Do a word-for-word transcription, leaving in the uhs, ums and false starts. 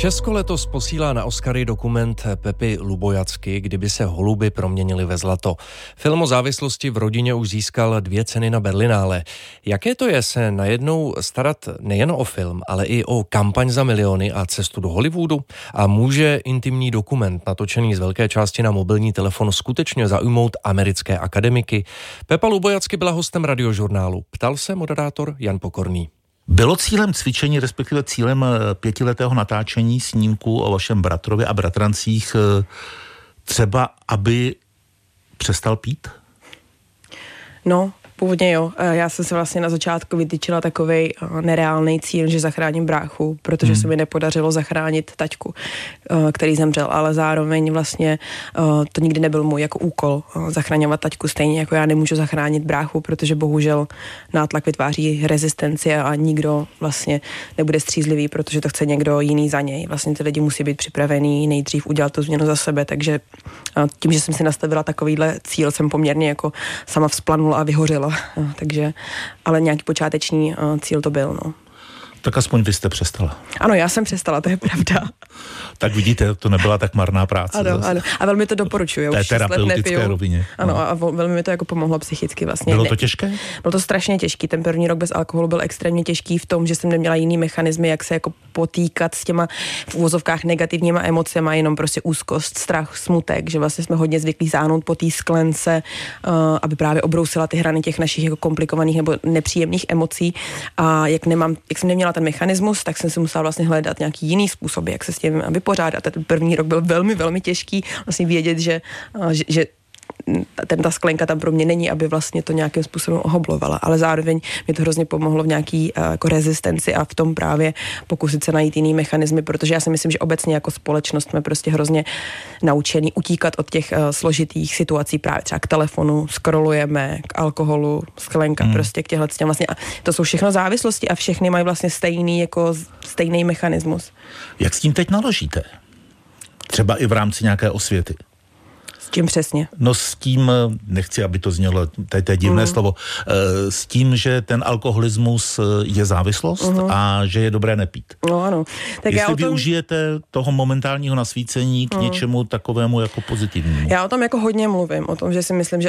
Česko letos posílá na Oscary dokument Pepy Lubojacky, Kdyby se holuby proměnily ve zlato. Film o závislosti v rodině už získal dvě ceny na Berlinále. Jaké to je se najednou starat nejen o film, ale i o kampaň za miliony a cestu do Hollywoodu? A může intimní dokument natočený z velké části na mobilní telefon skutečně zaujmout americké akademiky? Pepa Lubojacky byla hostem Radiožurnálu. Ptal se moderátor Jan Pokorný. Bylo cílem cvičení, respektive cílem pětiletého natáčení snímku o vašem bratrovi a bratrancích třeba, aby přestal pít? No, původně jo. Já jsem se vlastně na začátku vytyčila takovej nereálný cíl, že zachráním bráchu, protože hmm. se mi nepodařilo zachránit taťku, který zemřel, ale zároveň vlastně to nikdy nebyl můj jako úkol zachraňovat taťku, stejně jako já nemůžu zachránit bráchu, protože bohužel nátlak vytváří rezistenci a nikdo vlastně nebude střízlivý, protože to chce někdo jiný za něj. Vlastně ty lidi musí být připravený nejdřív udělat tu změnu za sebe, takže tím, že jsem si nastavila takovýhle cíl, jsem poměrně jako sama vzplanula a vyhořela. Takže, ale nějaký počáteční uh, cíl to byl, no. Tak aspoň vy jste přestala. Ano, já jsem přestala, to je pravda. Tak vidíte, to nebyla tak marná práce. Ano, zase. ano. A velmi to doporučuji. Té terapeutické rovině. Ano, a velmi mi to jako pomohlo psychicky vlastně. Bylo to těžké? Bylo to strašně těžký. Ten první rok bez alkoholu byl extrémně těžký v tom, že jsem neměla jiný mechanismy, jak se jako potýkat s těma v uvozovkách negativníma emocema, jenom prostě úzkost, strach, smutek, že vlastně jsme hodně zvyklí záhnout po té sklence, uh, aby právě obrousila ty hrany těch našich jako komplikovaných nebo nepříjemných emocí. A jak nemám, jak jsem neměla ten mechanismus, tak jsem si musela vlastně hledat nějaký jiný způsob, jak se s tím vypořádat. Ten první rok byl velmi, velmi těžký vlastně vědět, že, že, že ten, ta sklenka tam pro mě není, aby vlastně to nějakým způsobem ohoblovala, ale zároveň mi to hrozně pomohlo v nějaký uh, jako rezistenci a v tom právě pokusit se najít jiný mechanismy, protože já si myslím, že obecně jako společnost jsme prostě hrozně naučení utíkat od těch uh, složitých situací právě třeba k telefonu, scrollujeme, k alkoholu, sklenka, hmm. prostě k těchhle těm vlastně a to jsou všechno závislosti a všechny mají vlastně stejný jako stejný mechanismus. Jak s tím teď naložíte? Třeba i v rámci nějaké osvěty? Čím přesně? No s tím, nechci, aby to znělo, to je divné mm. slovo, s tím, že ten alkoholismus je závislost mm. a že je dobré nepít. No ano. Tak Jestli já o tom... využijete toho momentálního nasvícení k mm. něčemu takovému jako pozitivnímu. Já o tom jako hodně mluvím, o tom, že si myslím, že